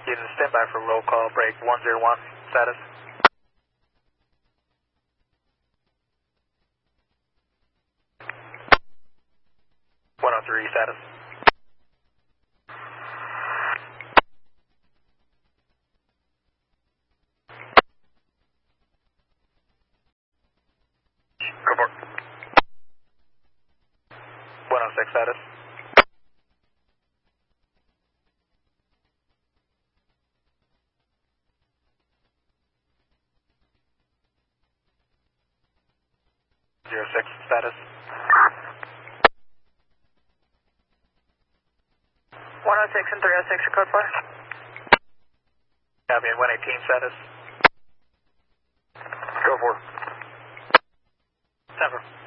Houston, stand by for roll call, break 101, status. 103, status. Go for it. 106, status. Zero 06, status. 106 and 306 are code 4. Copy, and 118, status. Go for it. Denver.